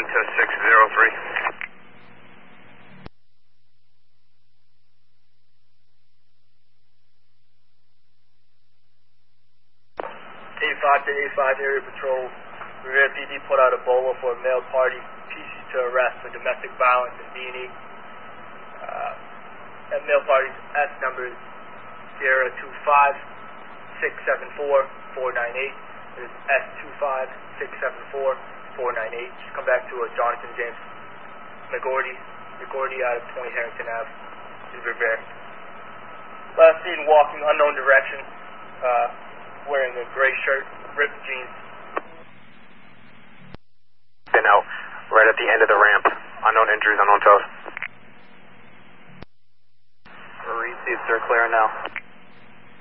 to 603. A5 to A5 area patrol. Revere PD put out a BOLA for a male party. PC to arrest for domestic violence and D&E. That male party's S number is Sierra 25674-498. It is S25674-498. Just come back to Jonathan James McGordy out of 20 Harrington Ave in Revere. Last seen walking unknown direction, wearing a gray shirt, ripped jeans. Been out right at the end of the ramp. Unknown injuries, unknown toes. Received, sir. Clear now.